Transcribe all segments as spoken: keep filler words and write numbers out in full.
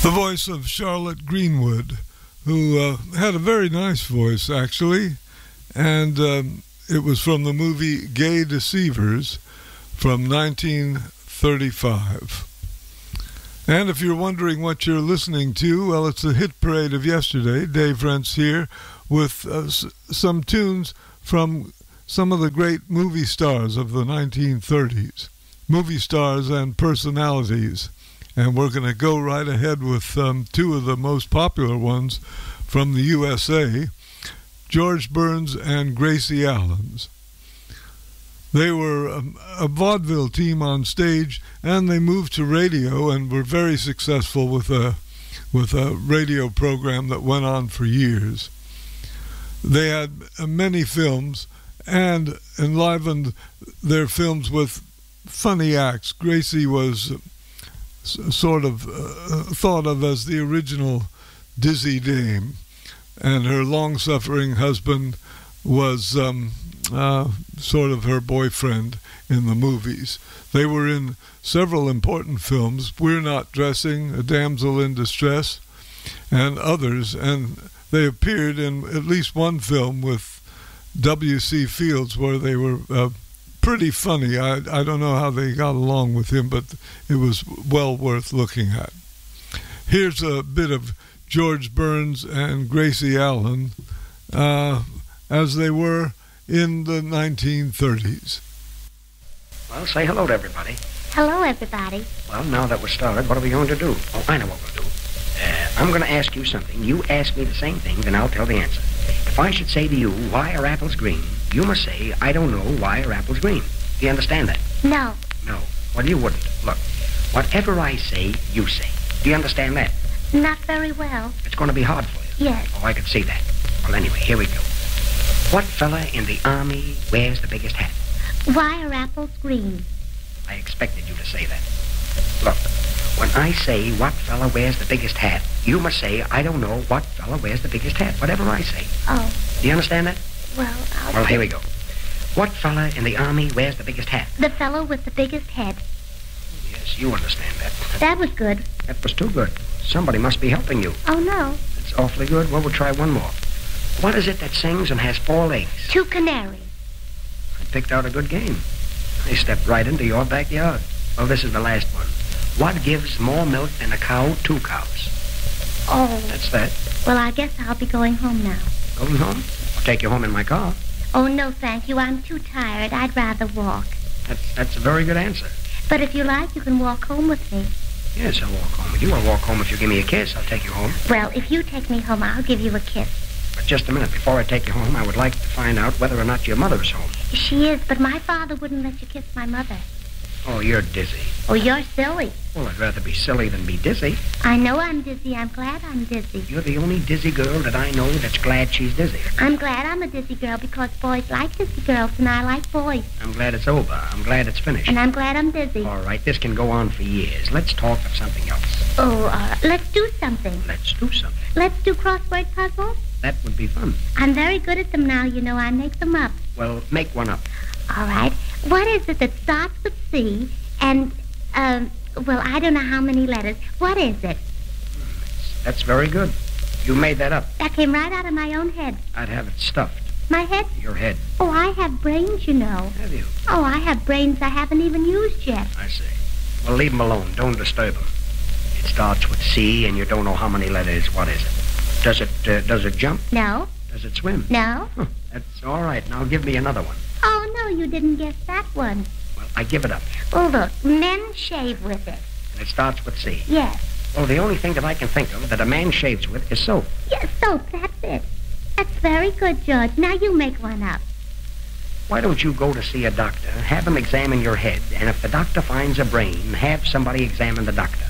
The voice of Charlotte Greenwood, who uh, had a very nice voice, actually, and um, it was from the movie Gay Deceivers from nineteen thirty-five. And if you're wondering what you're listening to, well, it's the hit parade of yesterday. Dave Rentz here with uh, s- some tunes from some of the great movie stars of the nineteen thirties, movie stars and personalities. And we're going to go right ahead with um, two of the most popular ones from the U S A, George Burns and Gracie Allen's. They were a, a vaudeville team on stage, and they moved to radio and were very successful with a, with a radio program that went on for years. They had uh, many films and enlivened their films with funny acts. Gracie was sort of uh, thought of as the original Dizzy Dame, and her long-suffering husband was um, uh, sort of her boyfriend in the movies. They were in several important films, We're Not Dressing, A Damsel in Distress, and others, and they appeared in at least one film with W C Fields where they were uh, pretty funny. I, I don't know how they got along with him, but it was well worth looking at. Here's a bit of George Burns and Gracie Allen uh, as they were in the nineteen thirties. Well, say hello to everybody. Hello, everybody. Well, now that we're started, what are we going to do? Oh, I know what we'll do. Uh, I'm going to ask you something. You ask me the same thing, then I'll tell the answer. If I should say to you, why are apples green? You must say, I don't know, why are apples green? Do you understand that? No. No. Well, you wouldn't. Look, whatever I say, you say. Do you understand that? Not very well. It's going to be hard for you. Yes. Oh, I could see that. Well, anyway, here we go. What fella in the Army wears the biggest hat? Why are apples green? I expected you to say that. Look, when I say what fella wears the biggest hat, you must say, I don't know what fella wears the biggest hat, whatever I say. Oh. Do you understand that? Well, I'll... Well, here we go. What fella in the Army wears the biggest hat? The fellow with the biggest head. Yes, you understand that. That was good. That was too good. Somebody must be helping you. Oh, no. It's awfully good. Well, we'll try one more. What is it that sings and has four legs? Two canaries. I picked out a good game. I stepped right into your backyard. Well, this is the last one. What gives more milk than a cow? Two cows. Oh. That's that. Well, I guess I'll be going home now. Going home? I'll take you home in my car. Oh, no, thank you. I'm too tired. I'd rather walk. That's, that's a very good answer. But if you like, you can walk home with me. Yes, I'll walk home with you. I'll walk home if you give me a kiss. I'll take you home. Well, if you take me home, I'll give you a kiss. But just a minute. Before I take you home, I would like to find out whether or not your mother's home. She is, but my father wouldn't let you kiss my mother. Oh, you're dizzy. Oh, you're silly. Well, I'd rather be silly than be dizzy. I know I'm dizzy. I'm glad I'm dizzy. You're the only dizzy girl that I know that's glad she's dizzy. I'm glad I'm a dizzy girl because boys like dizzy girls, and I like boys. I'm glad it's over. I'm glad it's finished. And I'm glad I'm dizzy. All right, this can go on for years. Let's talk of something else. Oh, uh, let's do something. Let's do something. Let's do crossword puzzles. That would be fun. I'm very good at them now, you know. I make them up. Well, make one up. All right. What is it that starts with C and, um, well, I don't know how many letters. What is it? That's very good. You made that up. That came right out of my own head. I'd have it stuffed. My head? Your head. Oh, I have brains, you know. Have you? Oh, I have brains I haven't even used yet. I see. Well, leave them alone. Don't disturb them. It starts with C, and you don't know how many letters. What is it? Does it, uh, does it jump? No. Does it swim? No. Huh, that's all right. Now give me another one. Oh, no, you didn't guess that one. Well, I give it up. Oh, look, men shave with it. And it starts with C. Yes. Well, the only thing that I can think of that a man shaves with is soap. Yes, soap, that's it. That's very good, George. Now you make one up. Why don't you go to see a doctor, have him examine your head, and if the doctor finds a brain, have somebody examine the doctor.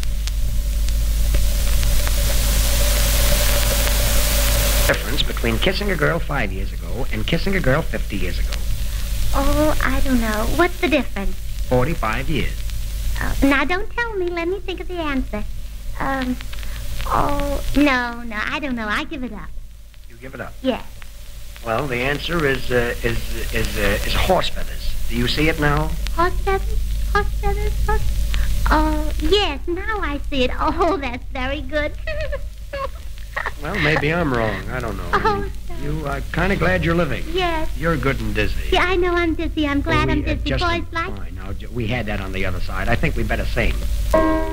Difference between kissing a girl five years ago and kissing a girl fifty years ago. Oh, I don't know. What's the difference? Forty-five years. Oh, now, don't tell me. Let me think of the answer. Um, oh, no, no, I don't know. I give it up. You give it up? Yes. Well, the answer is, uh, is, is, uh, is horse feathers. Do you see it now? Horse feathers? Horse feathers? Horse... Oh, yes, now I see it. Oh, that's very good. Well, maybe I'm wrong. I don't know. Oh, you are kind of glad you're living. Yes. You're good and dizzy. Yeah, I know I'm dizzy. I'm glad Well, we, I'm uh, dizzy. just Boys a- like... Fine. Now, j- we had that on the other side. I think we better sing.